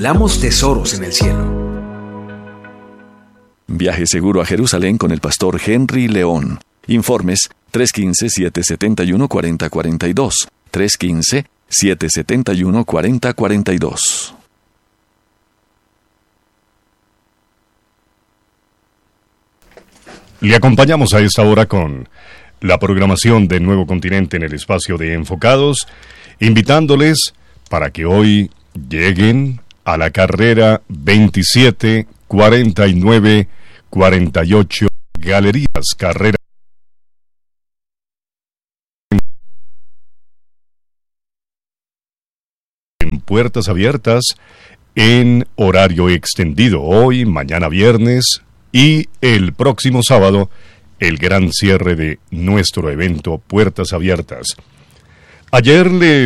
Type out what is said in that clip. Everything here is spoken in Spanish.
acumulamos tesoros en el cielo. Viaje seguro a Jerusalén con el pastor Henry León. Informes 315-771-4042. 315-771-4042. Le acompañamos a esta hora con la programación de Nuevo Continente en el espacio de Enfocados, invitándoles para que hoy lleguen a la carrera 274948 Galerías Carrera en Puertas Abiertas en horario extendido hoy, mañana viernes y el próximo sábado, el gran cierre de nuestro evento Puertas Abiertas. Ayer le